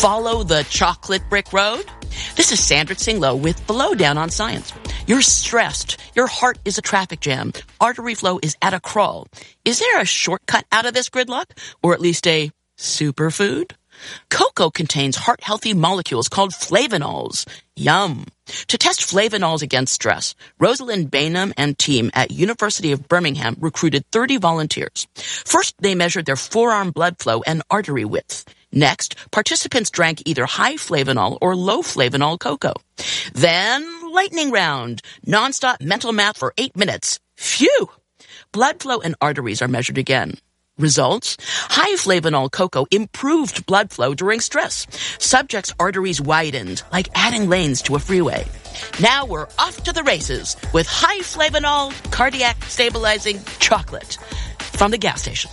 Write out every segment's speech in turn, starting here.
Follow the chocolate brick road? This is Sandra Tsinglow with the Lowdown on Science. You're stressed. Your heart is a traffic jam. Artery flow is at a crawl. Is there a shortcut out of this gridlock? Or at least a superfood? Cocoa contains heart-healthy molecules called flavonols. Yum. To test flavonols against stress, Rosalind Bainham and team at University of Birmingham recruited 30 volunteers. First, they measured their forearm blood flow and artery width. Next, participants drank either high flavonol or low flavonol cocoa. Then, lightning round. Non-stop mental math for 8 minutes. Phew! Blood flow and arteries are measured again. Results? High flavonol cocoa improved blood flow during stress. Subjects' arteries widened, like adding lanes to a freeway. Now we're off to the races with high flavonol cardiac stabilizing chocolate from the gas station.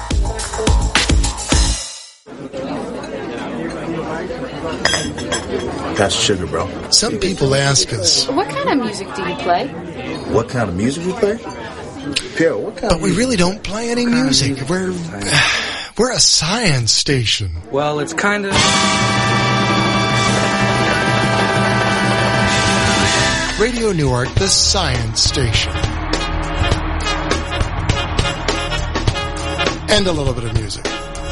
That's sugar, bro. Some people ask us, what kind of music do you play? What kind of music we play? Pierre, what kind but we really don't play any music. We're a science station. Well, it's kind of... Radio Newark, the science station. And a little bit of music.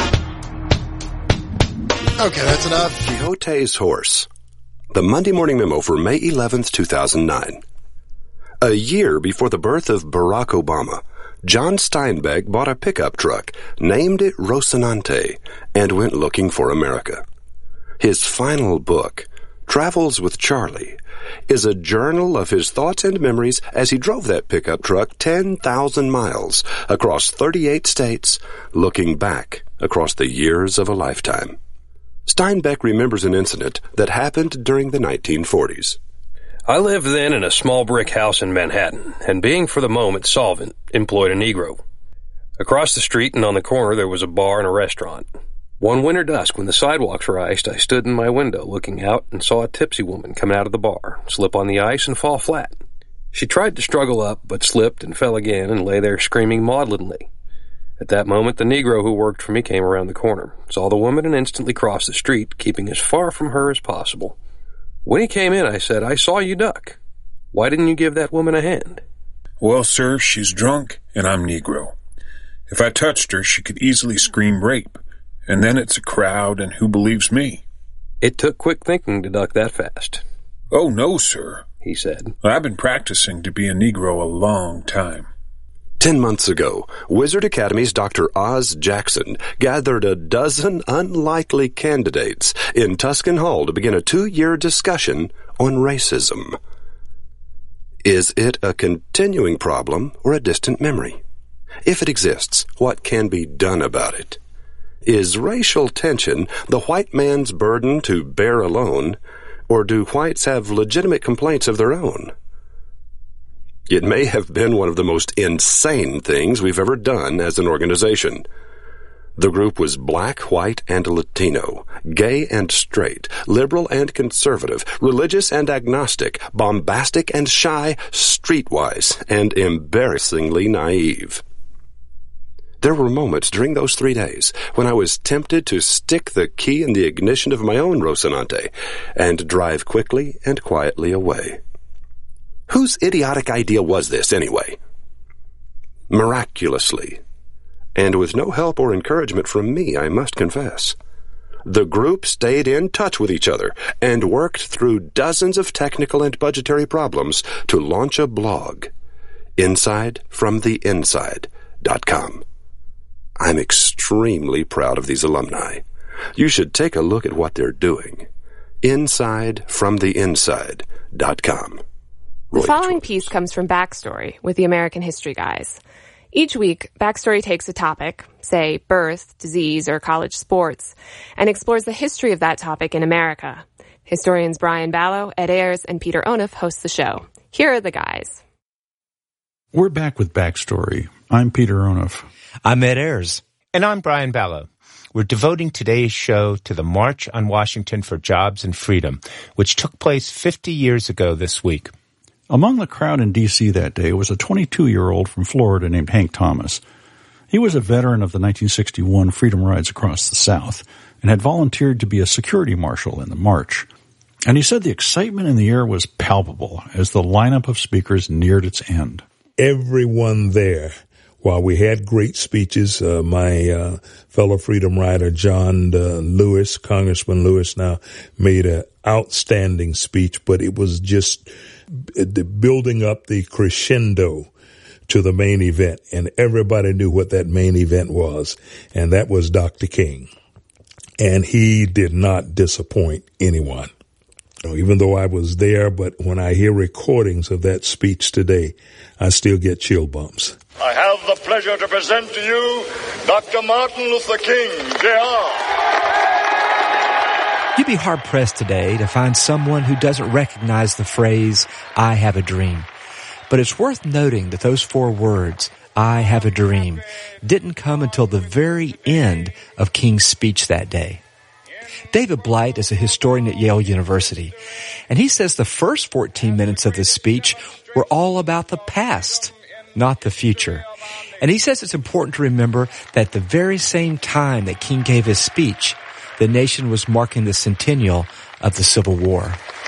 Okay, that's enough. Quixote's Horse. The Monday Morning Memo for May 11th, 2009. A year before the birth of Barack Obama, John Steinbeck bought a pickup truck, named it Rocinante, and went looking for America. His final book, Travels with Charlie, is a journal of his thoughts and memories as he drove that pickup truck 10,000 miles across 38 states, looking back across the years of a lifetime. Steinbeck remembers an incident that happened during the 1940s. I lived then in a small brick house in Manhattan, and being for the moment solvent, employed a Negro. Across the street and on the corner there was a bar and a restaurant. One winter dusk, when the sidewalks were iced, I stood in my window looking out and saw a tipsy woman come out of the bar, slip on the ice and fall flat. She tried to struggle up, but slipped and fell again and lay there screaming maudlinly. At that moment, the Negro who worked for me came around the corner, saw the woman, and instantly crossed the street, keeping as far from her as possible. When he came in, I said, "I saw you duck. Why didn't you give that woman a hand?" "Well, sir, she's drunk, and I'm Negro. If I touched her, she could easily scream rape, and then it's a crowd, and who believes me?" It took quick thinking to duck that fast. "Oh, no, sir," he said. "I've been practicing to be a Negro a long time." 10 months ago, Wizard Academy's Dr. Oz Jackson gathered a dozen unlikely candidates in Tuscan Hall to begin a 2-year discussion on racism. Is it a continuing problem or a distant memory? If it exists, what can be done about it? Is racial tension the white man's burden to bear alone, or do whites have legitimate complaints of their own? It may have been one of the most insane things we've ever done as an organization. The group was black, white, and Latino, gay and straight, liberal and conservative, religious and agnostic, bombastic and shy, streetwise, and embarrassingly naive. There were moments during those 3 days when I was tempted to stick the key in the ignition of my own Rocinante and drive quickly and quietly away. Whose idiotic idea was this, anyway? Miraculously, and with no help or encouragement from me, I must confess, the group stayed in touch with each other and worked through dozens of technical and budgetary problems to launch a blog, InsideFromTheInside.com. I'm extremely proud of these alumni. You should take a look at what they're doing. InsideFromTheInside.com. The following piece comes from Backstory with the American History Guys. Each week, Backstory takes a topic, say birth, disease, or college sports, and explores the history of that topic in America. Historians Brian Ballo, Ed Ayers, and Peter Onuf host the show. Here are the guys. We're back with Backstory. I'm Peter Onuf. I'm Ed Ayers. And I'm Brian Ballo. We're devoting today's show to the March on Washington for Jobs and Freedom, which took place 50 years ago this week. Among the crowd in D.C. that day was a 22-year-old from Florida named Hank Thomas. He was a veteran of the 1961 Freedom Rides across the South, and had volunteered to be a security marshal in the march. And he said the excitement in the air was palpable as the lineup of speakers neared its end. Everyone there, while we had great speeches, my fellow freedom rider John Lewis, Congressman Lewis now, made an outstanding speech, but it was just building up the crescendo to the main event, and everybody knew what that main event was, and that was Dr. King. And he did not disappoint anyone. Even though I was there, but when I hear recordings of that speech today, I still get chill bumps. I have the pleasure to present to you Dr. Martin Luther King, Jr. You'd be hard-pressed today to find someone who doesn't recognize the phrase, I have a dream. But it's worth noting that those 4 words, I have a dream, didn't come until the very end of King's speech that day. David Blight is a historian at Yale University, and he says the first 14 minutes of the speech were all about the past, not the future. And he says it's important to remember that at the very same time that King gave his speech, the nation was marking the centennial of the Civil War.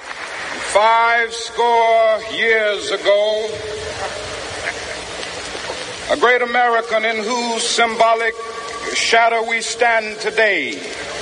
50 years ago, a great American in whose symbolic shadow we stand today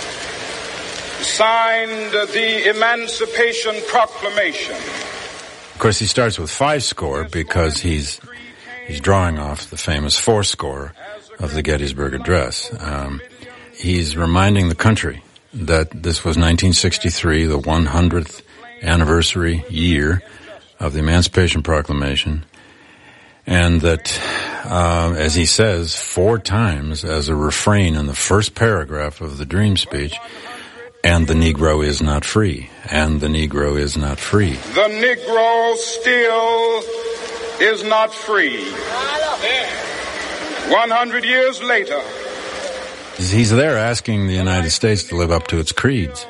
signed the Emancipation Proclamation. Of course, he starts with 50 because he's drawing off the famous 40 of the Gettysburg Address. He's reminding the country that this was 1963, the 100th anniversary year of the Emancipation Proclamation, and that, as he says 4 times as a refrain in the first paragraph of the Dream speech, and the Negro is not free, and the Negro is not free. The Negro still is not free. 100 years later. He's there asking the United States to live up to its creeds.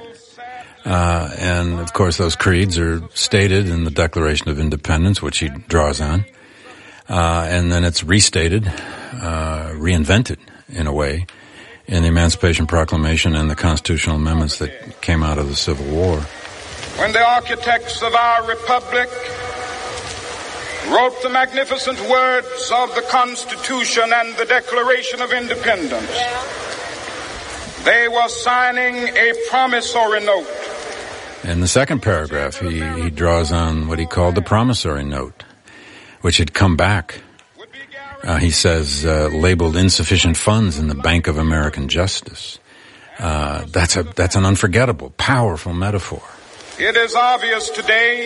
And, of course, those creeds are stated in the Declaration of Independence, which he draws on. And then it's restated, reinvented, in a way, in the Emancipation Proclamation and the constitutional amendments that came out of the Civil War. When the architects of our republic wrote the magnificent words of the Constitution and the Declaration of Independence, they were signing a promissory note. In the second paragraph, he draws on what he called the promissory note, which had come back. He says, labeled insufficient funds in the Bank of American Justice. That's an unforgettable, powerful metaphor. It is obvious today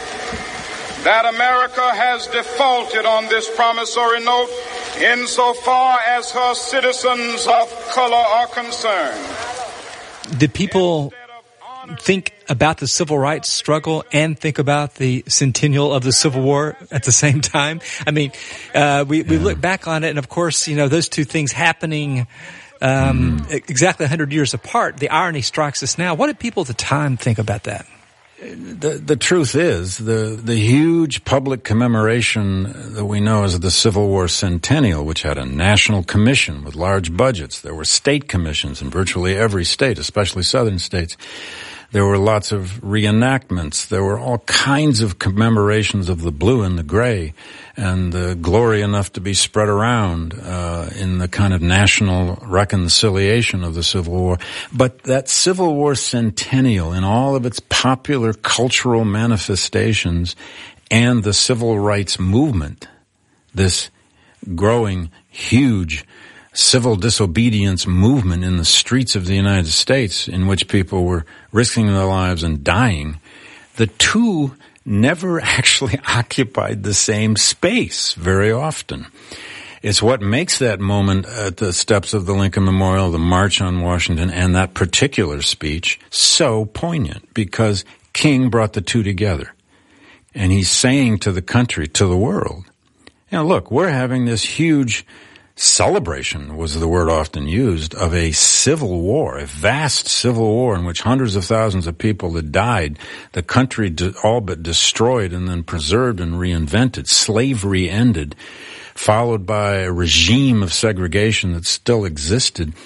that America has defaulted on this promissory note insofar as her citizens of color are concerned. Did people think about the civil rights struggle and think about the centennial of the Civil War at the same time? I mean, we look back on it, and of course, you know, those two things happening exactly 100 years apart. The irony strikes us now. What did people at the time think about that? The truth is, the huge public commemoration that we know as the Civil War Centennial, which had a national commission with large budgets. There were state commissions in virtually every state, especially southern states. There were lots of reenactments. There were all kinds of commemorations of the blue and the gray, and the glory enough to be spread around in the kind of national reconciliation of the Civil War. But that Civil War Centennial, in all of its popular cultural manifestations, and the civil rights movement, this growing, huge civil disobedience movement in the streets of the United States, in which people were risking their lives and dying, the two never actually occupied the same space very often. It's what makes that moment at the steps of the Lincoln Memorial, the March on Washington, and that particular speech so poignant, because King brought the two together. And he's saying to the country, to the world, you know, look, we're having this huge celebration, was the word often used, of a civil war, a vast civil war in which hundreds of thousands of people had died, the country all but destroyed and then preserved and reinvented, slavery ended, followed by a regime of segregation that still existed.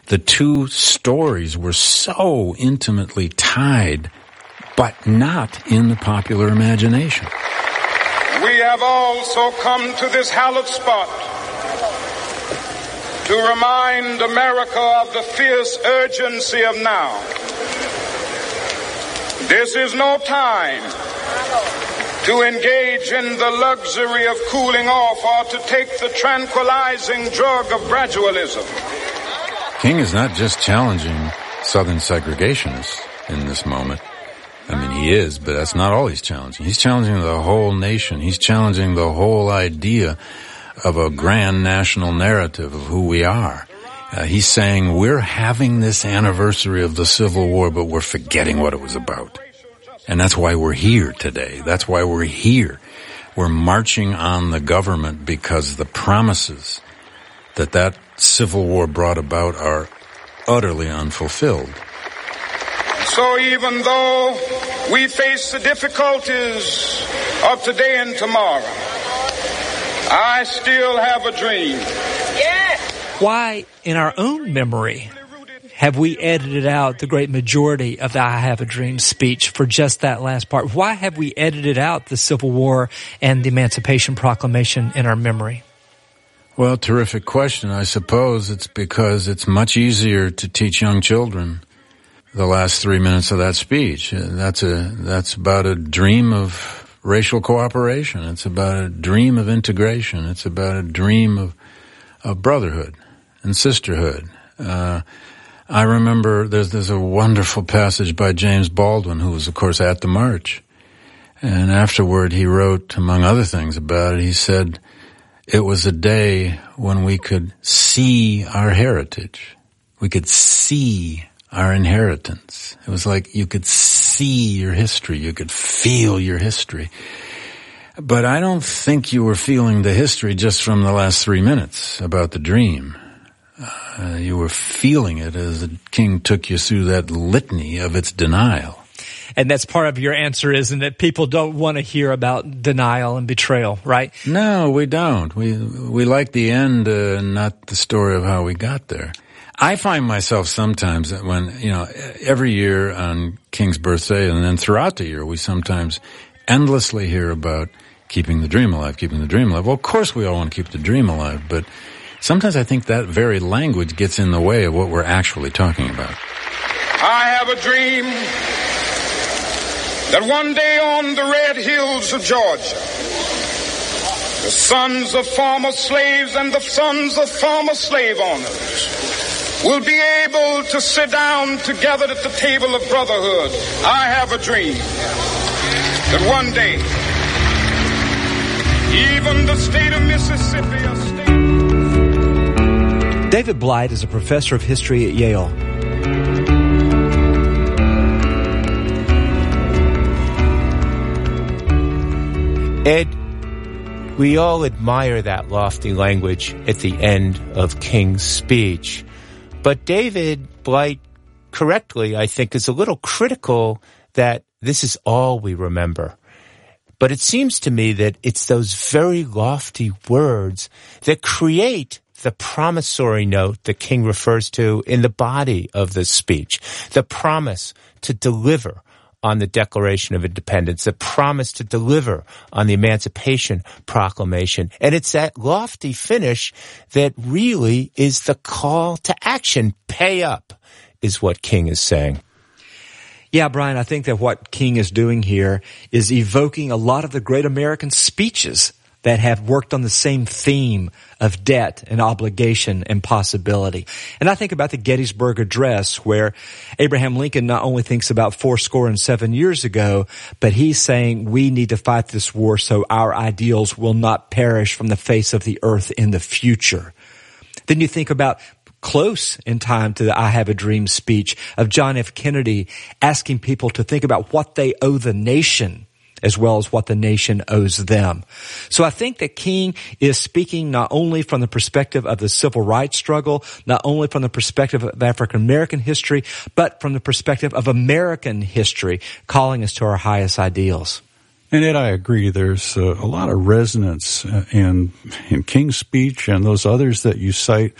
The two stories were so intimately tied, but not in the popular imagination. We have also come to this hallowed spot to remind America of the fierce urgency of now. This is no time to engage in the luxury of cooling off or to take the tranquilizing drug of gradualism. King is not just challenging Southern segregationists in this moment. I mean, he is, but that's not all he's challenging. He's challenging the whole nation. He's challenging the whole idea of a grand national narrative of who we are. He's saying we're having this anniversary of the Civil War, but we're forgetting what it was about. And that's why we're here today. That's why we're here. We're marching on the government because the promises that Civil War brought about are utterly unfulfilled. So even though we face the difficulties of today and tomorrow, I still have a dream. Why, in our own memory, have we edited out the great majority of the I Have a Dream speech for just that last part? Why have we edited out the Civil War and the Emancipation Proclamation in our memory? Well, terrific question. I suppose it's because it's much easier to teach young children the last 3 minutes of that speech. That's about a dream of racial cooperation. It's about a dream of integration. It's about a dream of brotherhood and sisterhood. I remember there's a wonderful passage by James Baldwin, who was, of course, at the march. And afterward, he wrote, among other things about it, he said, it was a day when we could see our heritage. We could see our inheritance. It was like you could see your history. You could feel your history. But I don't think you were feeling the history just from the last 3 minutes about the dream. You were feeling it as the king took you through that litany of its denial. And that's part of your answer, isn't it? People don't want to hear about denial and betrayal, right? No, we don't. We like the end, not the story of how we got there. I find myself sometimes when, every year on King's birthday and then throughout the year, we sometimes endlessly hear about keeping the dream alive, keeping the dream alive. Well, of course we all want to keep the dream alive, but sometimes I think that very language gets in the way of what we're actually talking about. I have a dream that one day on the red hills of Georgia, the sons of former slaves and the sons of former slave owners will be able to sit down together at the table of brotherhood. I have a dream that one day, even the state of Mississippi, David Blight is a professor of history at Yale. Ed, we all admire that lofty language at the end of King's speech. But David Blight, correctly, I think, is a little critical that this is all we remember. But it seems to me that it's those very lofty words that create the promissory note that King refers to in the body of the speech, the promise to deliver on the Declaration of Independence, the promise to deliver on the Emancipation Proclamation. And it's that lofty finish that really is the call to action. Pay up is what King is saying. Yeah, Brian, I think that what King is doing here is evoking a lot of the great American speeches that have worked on the same theme of debt and obligation and possibility. And I think about the Gettysburg Address, where Abraham Lincoln not only thinks about 77 years ago, but he's saying we need to fight this war so our ideals will not perish from the face of the earth in the future. Then you think about close in time to the I Have a Dream speech of John F. Kennedy asking people to think about what they owe the nation as well as what the nation owes them. So I think that King is speaking not only from the perspective of the civil rights struggle, not only from the perspective of African American history, but from the perspective of American history, calling us to our highest ideals. And Ed, I agree. There's a lot of resonance in King's speech and those others that you cite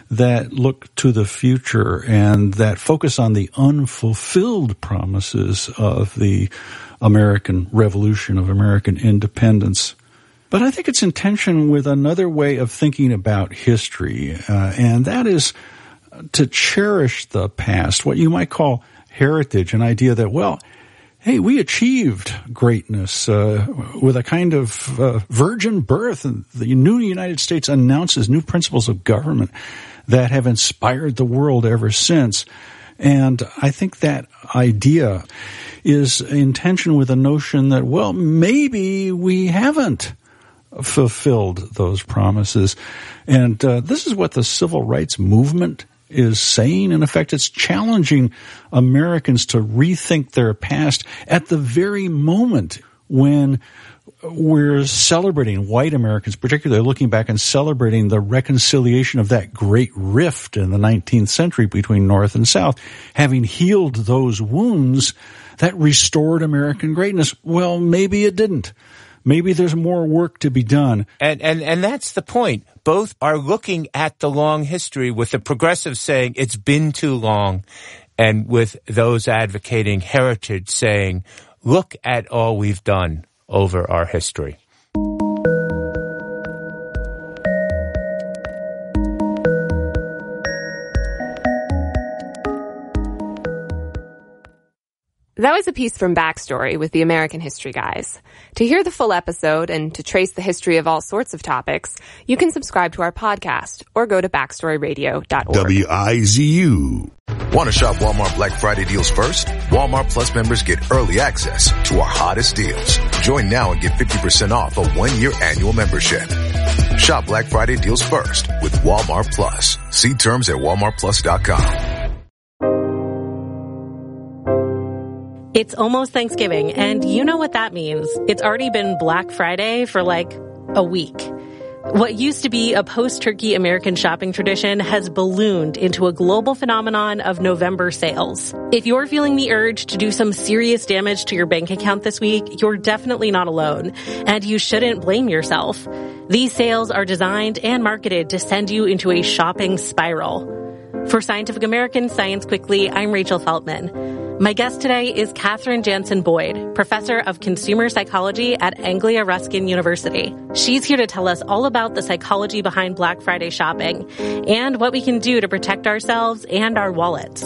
that look to the future and that focus on the unfulfilled promises of the American Revolution, of American independence. But I think it's in tension with another way of thinking about history, and that is to cherish the past, what you might call heritage, an idea that, well, hey, we achieved greatness with a kind of virgin birth, and the new United States announces new principles of government that have inspired the world ever since. And I think that idea is in tension with the notion that, well, maybe we haven't fulfilled those promises. And this is what the civil rights movement is saying. In effect, it's challenging Americans to rethink their past at the very moment when we're celebrating, white Americans particularly, looking back and celebrating the reconciliation of that great rift in the 19th century between North and South, having healed those wounds that restored American greatness. Well, maybe it didn't. Maybe there's more work to be done. And that's the point. Both are looking at the long history, with the progressives saying it's been too long, and with those advocating heritage saying, look at all we've done over our history. That was a piece from Backstory with the American History Guys. To hear the full episode and to trace the history of all sorts of topics, you can subscribe to our podcast or go to backstoryradio.org. WIZU. Want to shop Walmart Black Friday deals first? Walmart Plus members get early access to our hottest deals. Join now and get 50% off a 1-year annual membership. Shop Black Friday deals first with Walmart Plus. See terms at walmartplus.com. It's almost Thanksgiving, and you know what that means. It's already been Black Friday for like a week. What used to be a post-turkey American shopping tradition has ballooned into a global phenomenon of November sales. If you're feeling the urge to do some serious damage to your bank account this week, you're definitely not alone, and you shouldn't blame yourself. These sales are designed and marketed to send you into a shopping spiral. For Scientific American Science Quickly, I'm Rachel Feltman. My guest today is Katherine Jansen Boyd, professor of consumer psychology at Anglia Ruskin University. She's here to tell us all about the psychology behind Black Friday shopping and what we can do to protect ourselves and our wallets.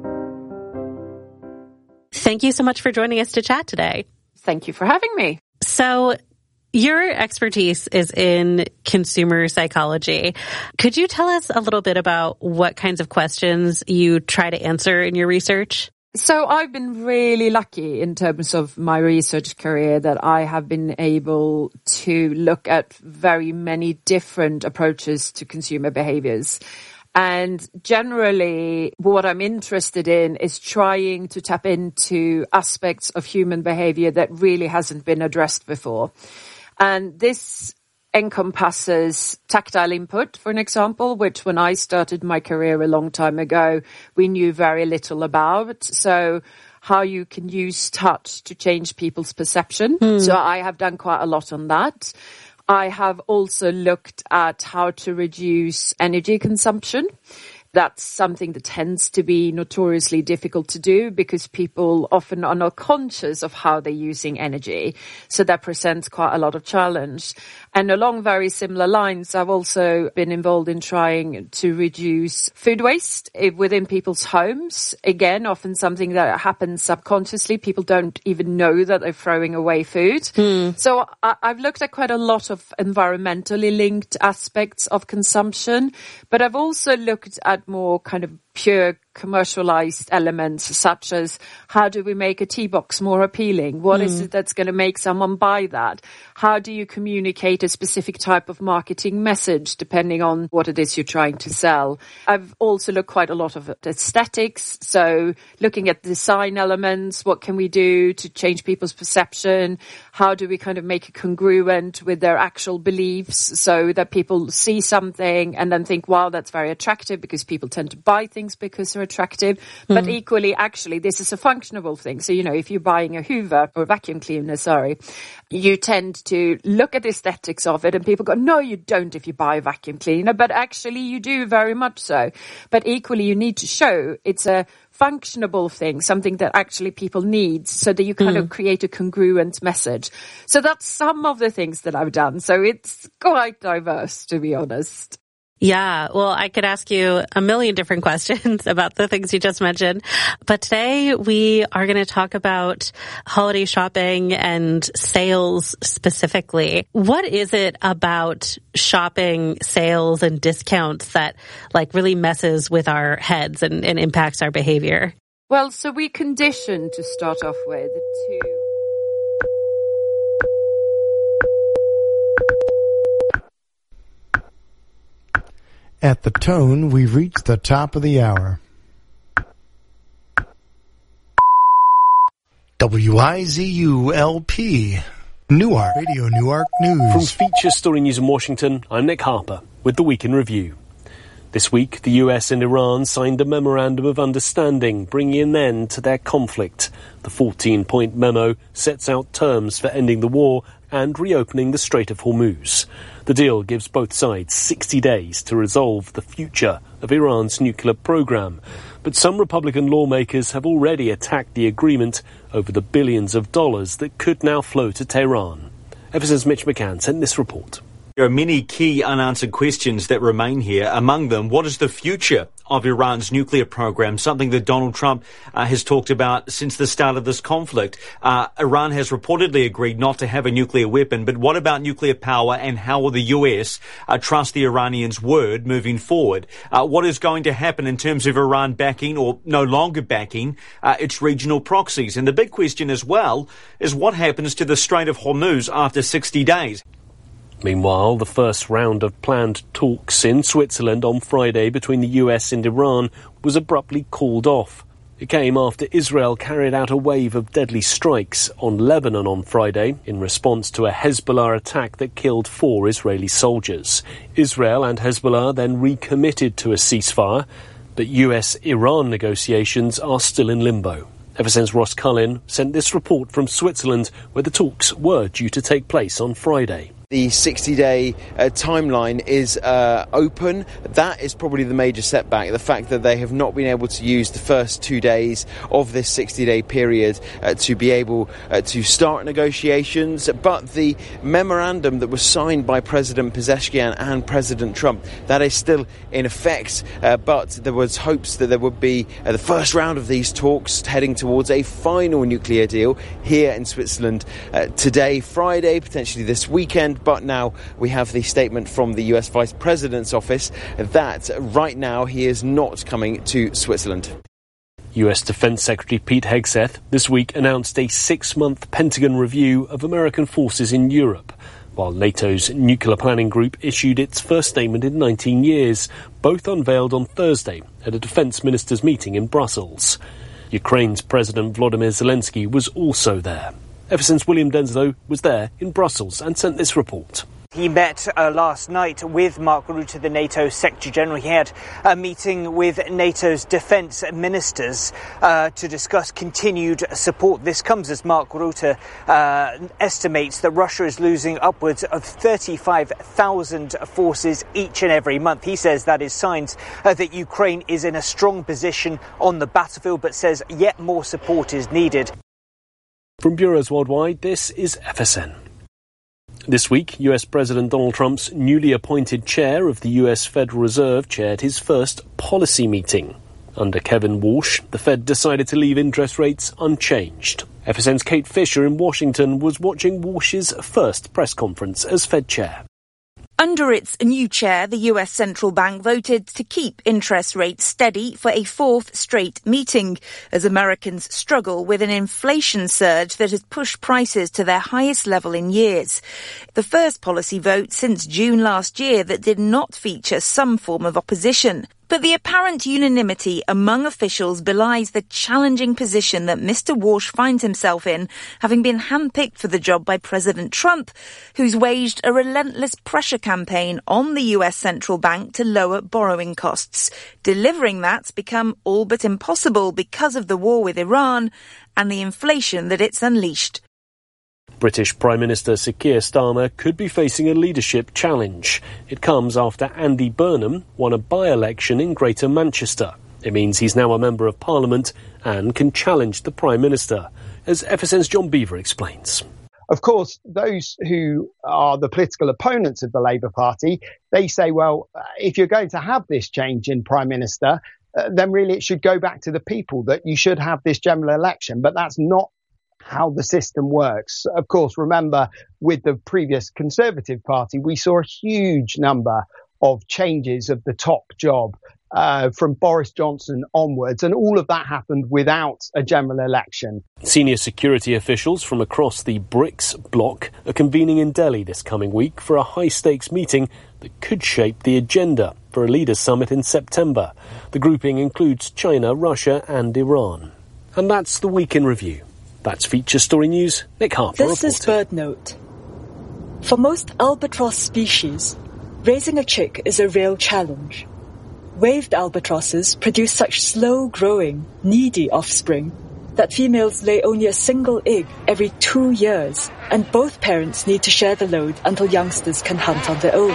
Thank you so much for joining us to chat today. Thank you for having me. So, your expertise is in consumer psychology. Could you tell us a little bit about what kinds of questions you try to answer in your research? So I've been really lucky in terms of my research career that I have been able to look at very many different approaches to consumer behaviors. And generally, what I'm interested in is trying to tap into aspects of human behavior that really hasn't been addressed before. And this encompasses tactile input, for an example, which when I started my career a long time ago, we knew very little about. So how you can use touch to change people's perception. So I have done quite a lot on that. I have also looked at how to reduce energy consumption. That's something that tends to be notoriously difficult to do because people often are not conscious of how they're using energy. So that presents quite a lot of challenge. And along very similar lines, I've also been involved in trying to reduce food waste within people's homes. Again, often something that happens subconsciously. People don't even know that they're throwing away food. So I've looked at quite a lot of environmentally linked aspects of consumption, but I've also looked at more kind of pure commercialized elements, such as how do we make a tea box more appealing? What is it that's going to make someone buy that? How do you communicate a specific type of marketing message depending on what it is you're trying to sell? I've also looked quite a lot at aesthetics. So looking at design elements, what can we do to change people's perception? How do we kind of make it congruent with their actual beliefs so that people see something and then think, wow, that's very attractive, because people tend to buy things because they're attractive, but equally, actually, this is a functional thing. So, if you're buying a Hoover or a vacuum cleaner, you tend to look at the aesthetics of it and people go, no, you don't if you buy a vacuum cleaner, but actually you do very much so. But equally, you need to show it's a functional thing, something that actually people need, so that you kind of create a congruent message. So that's some of the things that I've done. So it's quite diverse, to be honest. Yeah, well, I could ask you a million different questions about the things you just mentioned, but today we are going to talk about holiday shopping and sales specifically. What is it about shopping, sales, and discounts that really messes with our heads and impacts our behavior? Well, so we condition, to start off with, to... At the tone, we've reached the top of the hour. WIZU-LP, Newark, Radio Newark News. From Feature Story News in Washington, I'm Nick Harper with the Week in Review. This week, the US and Iran signed a memorandum of understanding, bringing an end to their conflict. The 14-point memo sets out terms for ending the war and reopening the Strait of Hormuz. The deal gives both sides 60 days to resolve the future of Iran's nuclear program. But some Republican lawmakers have already attacked the agreement over the billions of dollars that could now flow to Tehran. FSN's Mitch McCann sent this report. There are many key unanswered questions that remain here. Among them, what is the future of Iran's nuclear program, something that Donald Trump has talked about since the start of this conflict. Iran has reportedly agreed not to have a nuclear weapon, but what about nuclear power, and how will the US trust the Iranians' word moving forward? What is going to happen in terms of Iran backing or no longer backing its regional proxies? And the big question as well is what happens to the Strait of Hormuz after 60 days? Meanwhile, the first round of planned talks in Switzerland on Friday between the US and Iran was abruptly called off. It came after Israel carried out a wave of deadly strikes on Lebanon on Friday in response to a Hezbollah attack that killed 4 Israeli soldiers. Israel and Hezbollah then recommitted to a ceasefire, but US-Iran negotiations are still in limbo. FSN's Ross Cullen sent this report from Switzerland, where the talks were due to take place on Friday. The 60-day timeline is open. That is probably the major setback, the fact that they have not been able to use the first 2 days of this 60-day period to be able to start negotiations. But the memorandum that was signed by President Pezeshkian and President Trump, that is still in effect. But there was hopes that there would be the first round of these talks heading towards a final nuclear deal here in Switzerland today, Friday, potentially this weekend. But now we have the statement from the US Vice President's office that right now he is not coming to Switzerland. US Defense Secretary Pete Hegseth this week announced a 6-month Pentagon review of American forces in Europe, while NATO's nuclear planning group issued its first statement in 19 years, both unveiled on Thursday at a defense ministers' meeting in Brussels. Ukraine's President Volodymyr Zelensky was also there. FSN's William Denslow was there in Brussels and sent this report. He met last night with Mark Rutte, the NATO Secretary-General. He had a meeting with NATO's defence ministers to discuss continued support. This comes as Mark Rutte estimates that Russia is losing upwards of 35,000 forces each and every month. He says that is signs that Ukraine is in a strong position on the battlefield, but says yet more support is needed. From bureaus worldwide, this is FSN. This week, US President Donald Trump's newly appointed chair of the US Federal Reserve chaired his first policy meeting. Under Kevin Walsh, the Fed decided to leave interest rates unchanged. FSN's Kate Fisher in Washington was watching Walsh's first press conference as Fed chair. Under its new chair, the US Central Bank voted to keep interest rates steady for a 4th straight meeting as Americans struggle with an inflation surge that has pushed prices to their highest level in years. The first policy vote since June last year that did not feature some form of opposition. But the apparent unanimity among officials belies the challenging position that Mr. Warsh finds himself in, having been handpicked for the job by President Trump, who's waged a relentless pressure campaign on the US central bank to lower borrowing costs. Delivering that's become all but impossible because of the war with Iran and the inflation that it's unleashed. British Prime Minister Sir Keir Starmer could be facing a leadership challenge. It comes after Andy Burnham won a by-election in Greater Manchester. It means he's now a Member of Parliament and can challenge the Prime Minister, as FSN's John Beaver explains. Of course, those who are the political opponents of the Labour Party, they say, well, if you're going to have this change in Prime Minister, then really it should go back to the people, that you should have this general election. But that's not how the system works. Of course, remember, with the previous Conservative Party, we saw a huge number of changes of the top job from Boris Johnson onwards, and all of that happened without a general election. Senior security officials from across the BRICS bloc are convening in Delhi this coming week for a high-stakes meeting that could shape the agenda for a leaders' summit in September. The grouping includes China, Russia and Iran. And that's the Week in Review. That's Feature Story News. Nick Harper This reporting. is BirdNote. For most albatross species, raising a chick is a real challenge. Waved albatrosses produce such slow-growing, needy offspring that females lay only a single egg every 2 years, and both parents need to share the load until youngsters can hunt on their own.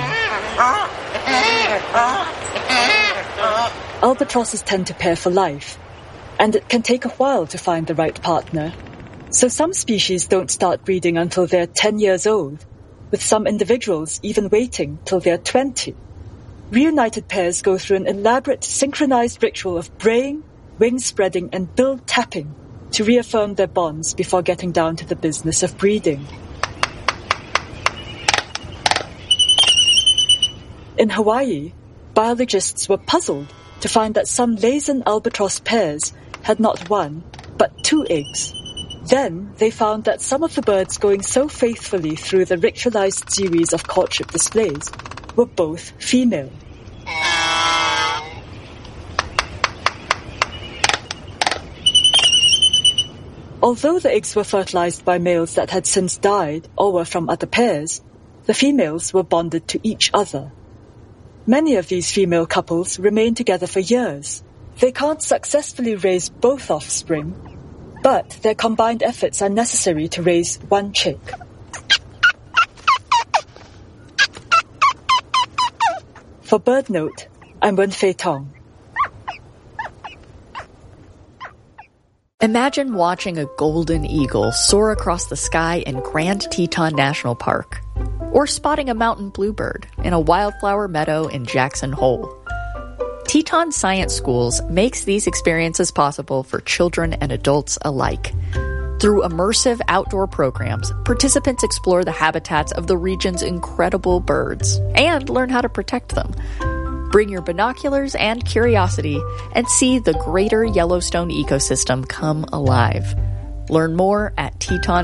Albatrosses tend to pair for life, and it can take a while to find the right partner. So some species don't start breeding until they're 10 years old, with some individuals even waiting till they're 20. Reunited pairs go through an elaborate synchronized ritual of braying, wing spreading and bill tapping to reaffirm their bonds before getting down to the business of breeding. In Hawaii, biologists were puzzled to find that some Laysan albatross pairs had not one, but 2 eggs. Then they found that some of the birds going so faithfully through the ritualized series of courtship displays were both female. Although the eggs were fertilized by males that had since died or were from other pairs, the females were bonded to each other. Many of these female couples remain together for years. They can't successfully raise both offspring, but their combined efforts are necessary to raise one chick. For BirdNote, I'm Wen-Fei Tong. Imagine watching a golden eagle soar across the sky in Grand Teton National Park, or spotting a mountain bluebird in a wildflower meadow in Jackson Hole. Teton Science Schools makes these experiences possible for children and adults alike. Through immersive outdoor programs, participants explore the habitats of the region's incredible birds and learn how to protect them. Bring your binoculars and curiosity and see the greater Yellowstone ecosystem come alive. Learn more at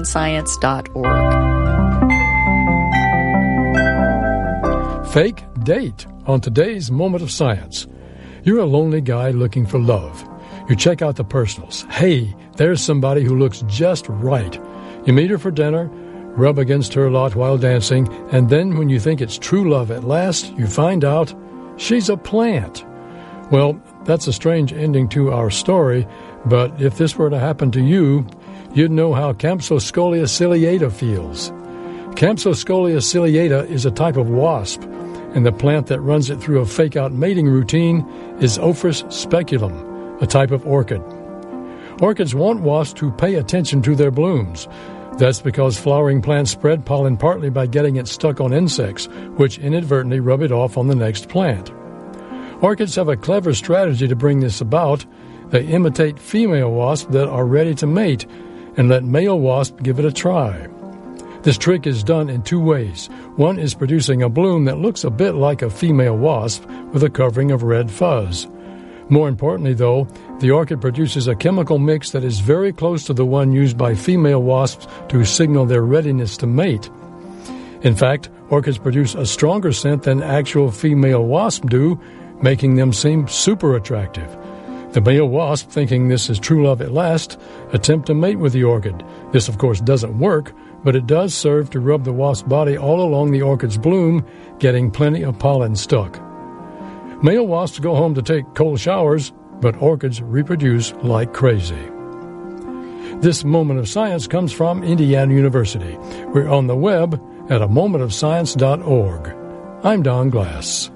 tetonscience.org. Fake date on today's Moment of Science. You're a lonely guy looking for love. You check out the personals. Hey, there's somebody who looks just right. You meet her for dinner, rub against her a lot while dancing, and then when you think it's true love at last, you find out she's a plant. Well, that's a strange ending to our story, but if this were to happen to you, you'd know how Campsoscolia ciliata feels. Campsoscolia ciliata is a type of wasp, and the plant that runs it through a fake-out mating routine is Ophrys speculum, a type of orchid. Orchids want wasps to pay attention to their blooms. That's because flowering plants spread pollen partly by getting it stuck on insects, which inadvertently rub it off on the next plant. Orchids have a clever strategy to bring this about. They imitate female wasps that are ready to mate and let male wasps give it a try. This trick is done in 2 ways. One is producing a bloom that looks a bit like a female wasp with a covering of red fuzz. More importantly, though, the orchid produces a chemical mix that is very close to the one used by female wasps to signal their readiness to mate. In fact, orchids produce a stronger scent than actual female wasps do, making them seem super attractive. The male wasp, thinking this is true love at last, attempt to mate with the orchid. This, of course, doesn't work, but it does serve to rub the wasp's body all along the orchid's bloom, getting plenty of pollen stuck. Male wasps go home to take cold showers, but orchids reproduce like crazy. This Moment of Science comes from Indiana University. We're on the web at amomentofscience.org. I'm Don Glass.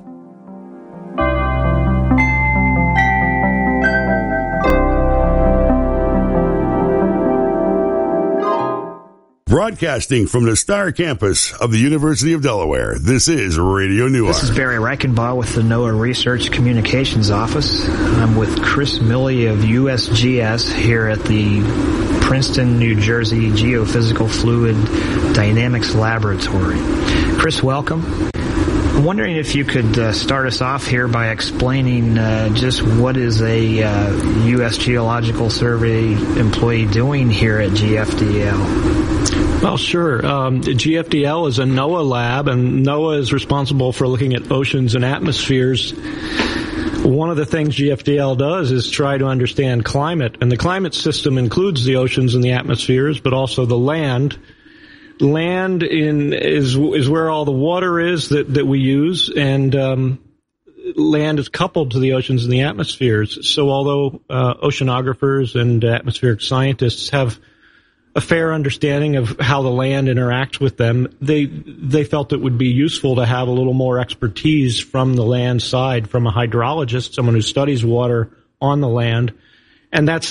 Broadcasting from the Star Campus of the University of Delaware, this is Radio Newark. This is Barry Reichenbaugh with the NOAA Research Communications Office. I'm with Chris Milley of USGS here at the Princeton, New Jersey Geophysical Fluid Dynamics Laboratory. Chris, welcome. I'm wondering if you could start us off here by explaining just what is a U.S. Geological Survey employee doing here at GFDL? Well, sure. GFDL is a NOAA lab, and NOAA is responsible for looking at oceans and atmospheres. One of the things GFDL does is try to understand climate, and the climate system includes the oceans and the atmospheres, but also the land. Land is where all the water is that we use, and land is coupled to the oceans and the atmospheres. So although oceanographers and atmospheric scientists have a fair understanding of how the land interacts with them, they felt it would be useful to have a little more expertise from the land side, from a hydrologist, someone who studies water on the land. And that's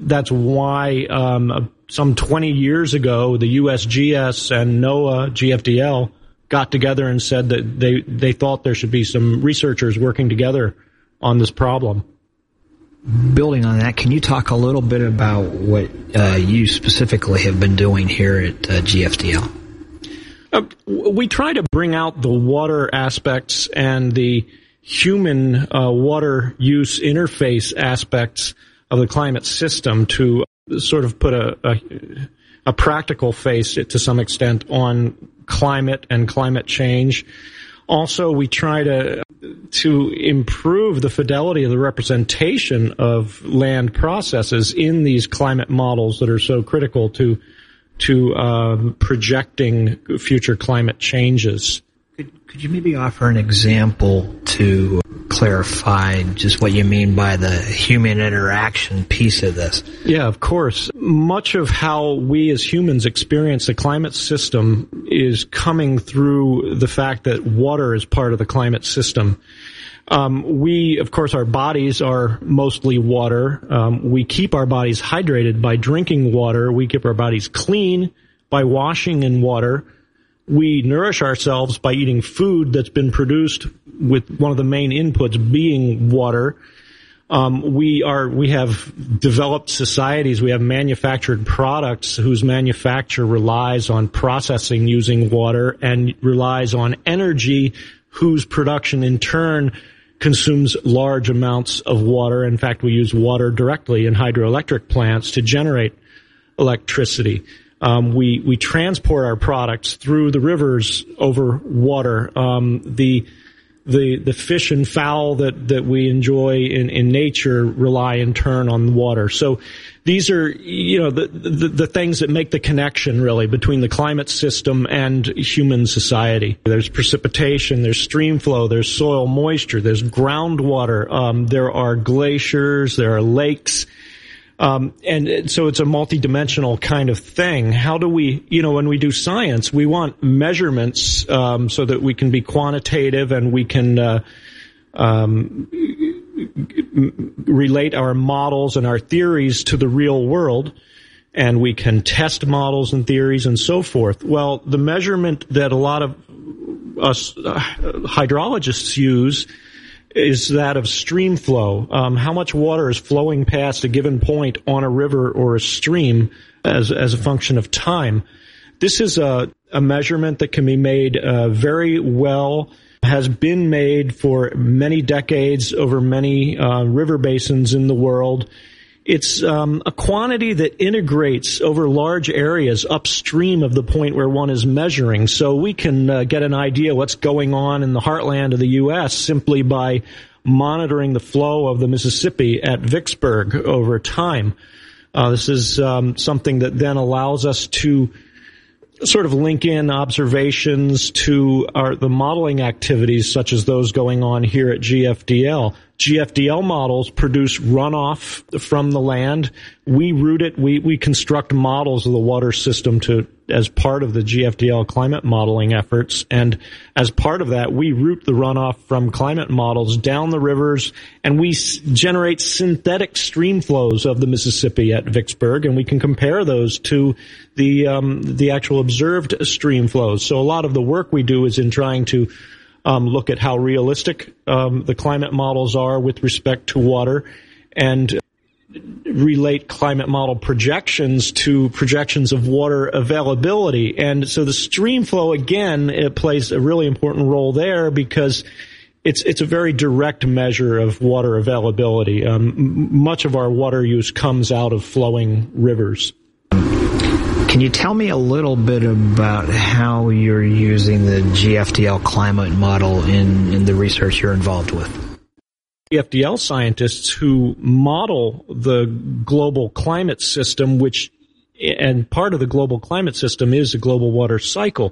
why some 20 years ago, the USGS and NOAA GFDL got together and said that they thought there should be some researchers working together on this problem. Building on that, can you talk a little bit about what you specifically have been doing here at GFDL? We try to bring out the water aspects and the human water use interface aspects of the climate system to sort of put a practical face to some extent on climate and climate change. Also, we try to improve the fidelity of the representation of land processes in these climate models that are so critical to projecting future climate changes. Could you maybe offer an example to clarify just what you mean by the human interaction piece of this? Yeah, of course. Much of how we as humans experience the climate system is coming through the fact that water is part of the climate system. Of course, our bodies are mostly water. We keep our bodies hydrated by drinking water. We keep our bodies clean by washing in water. We nourish ourselves by eating food that's been produced with one of the main inputs being water. We have developed societies. We have manufactured products whose manufacture relies on processing using water and relies on energy whose production in turn consumes large amounts of water. In fact, we use water directly in hydroelectric plants to generate electricity. We transport our products through the rivers over water. The fish and fowl that we enjoy in nature rely in turn on water. So these are, the things that make the connection really between the climate system and human society. There's precipitation, there's stream flow, there's soil moisture, there's groundwater, there are glaciers, there are lakes. And so it's a multidimensional kind of thing. How do we, when we do science, we want measurements, so that we can be quantitative and we can, relate our models and our theories to the real world, and we can test models and theories and so forth. Well, the measurement that a lot of us hydrologists use is that of stream flow. How much water is flowing past a given point on a river or a stream as a function of time. This is a measurement that can be made very well, has been made for many decades over many river basins in the world. It's a quantity that integrates over large areas upstream of the point where one is measuring. So we can get an idea what's going on in the heartland of the U.S. simply by monitoring the flow of the Mississippi at Vicksburg over time. This is something that then allows us to sort of link in observations to the modeling activities such as those going on here at GFDL. GFDL models produce runoff from the land. We route it. We construct models of the water system as part of the GFDL climate modeling efforts. And as part of that, we route the runoff from climate models down the rivers, and we generate synthetic stream flows of the Mississippi at Vicksburg, and we can compare those to the actual observed stream flows. So a lot of the work we do is in trying to look at how realistic the climate models are with respect to water, and relate climate model projections to projections of water availability. And so the stream flow, again, it plays a really important role there because it's a very direct measure of water availability. Much of our water use comes out of flowing rivers. Can you tell me a little bit about how you're using the GFDL climate model in the research you're involved with? GFDL scientists who model the global climate system, and part of the global climate system is the global water cycle.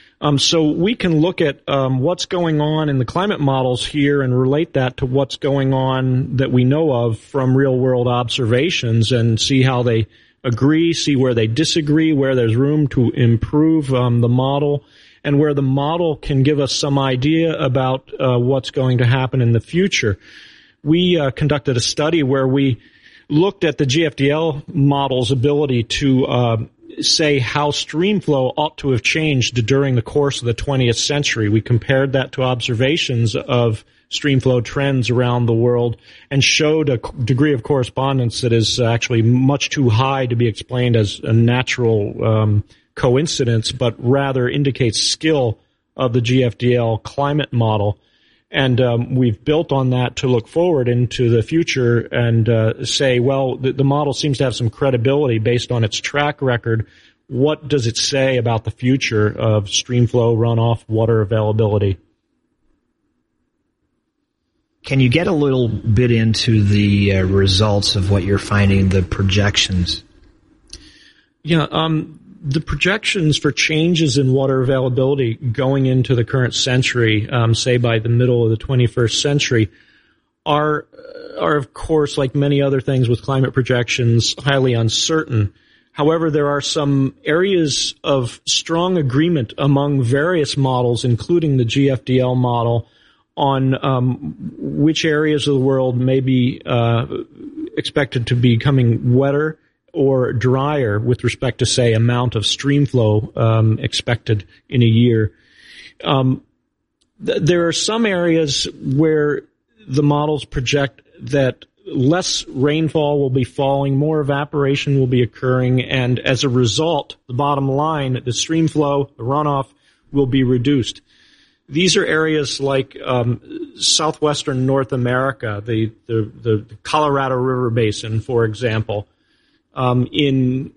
So we can look at what's going on in the climate models here and relate that to what's going on that we know of from real-world observations and see how they agree, see where they disagree, where there's room to improve the model, and where the model can give us some idea about what's going to happen in the future. We conducted a study where we looked at the GFDL model's ability to say how stream flow ought to have changed during the course of the 20th century. We compared that to observations of stream flow trends around the world and showed a degree of correspondence that is actually much too high to be explained as a natural coincidence, but rather indicates skill of the GFDL climate model. And we've built on that to look forward into the future and say, well, the model seems to have some credibility based on its track record. What does it say about the future of stream flow, runoff, water availability? Can you get a little bit into the results of what you're finding, the projections? Yeah, the projections for changes in water availability going into the current century, say by the middle of the 21st century, are of course, like many other things with climate projections, highly uncertain. However, there are some areas of strong agreement among various models, including the GFDL model, on which areas of the world may be expected to be becoming wetter or drier with respect to, say, amount of stream flow expected in a year. There are some areas where the models project that less rainfall will be falling, more evaporation will be occurring, and as a result, the bottom line, the stream flow, the runoff, will be reduced. These are areas like southwestern North America, the Colorado River Basin, for example. In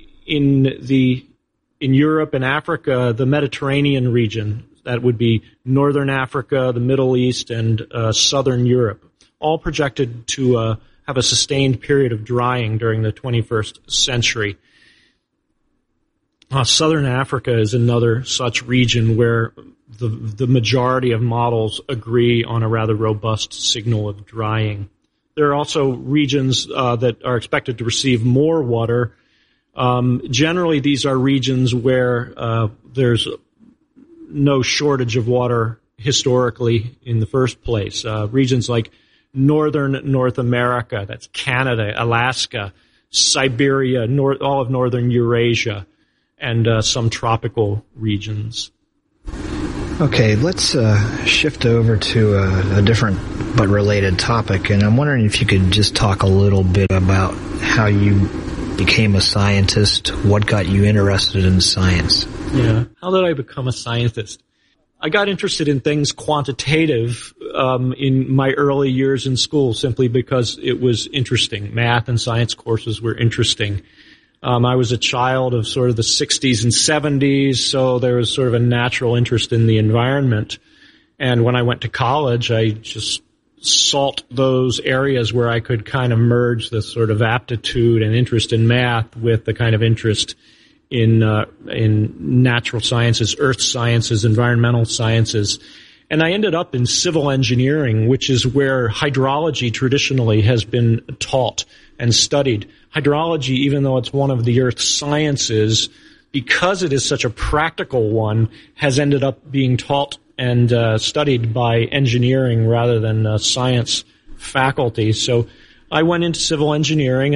Europe and Africa, the Mediterranean region, that would be Northern Africa, the Middle East, and Southern Europe, all projected to have a sustained period of drying during the 21st century. Southern Africa is another such region where the majority of models agree on a rather robust signal of drying. There are also regions that are expected to receive more water. Generally, these are regions where there's no shortage of water historically in the first place. Regions like northern North America, that's Canada, Alaska, Siberia, all of northern Eurasia, and some tropical regions. Okay, let's shift over to a different but related topic, and I'm wondering if you could just talk a little bit about how you became a scientist, what got you interested in science. Yeah, how did I become a scientist? I got interested in things quantitative in my early years in school simply because it was interesting. Math and science courses were interesting. I was a child of sort of the 60s and 70s, so there was sort of a natural interest in the environment. And when I went to college, I just sought those areas where I could kind of merge the sort of aptitude and interest in math with the kind of interest in natural sciences, earth sciences, environmental sciences. And I ended up in civil engineering, which is where hydrology traditionally has been taught and studied. Hydrology, even though it's one of the earth sciences, because it is such a practical one, has ended up being taught and studied by engineering rather than science faculty. So I went into civil engineering.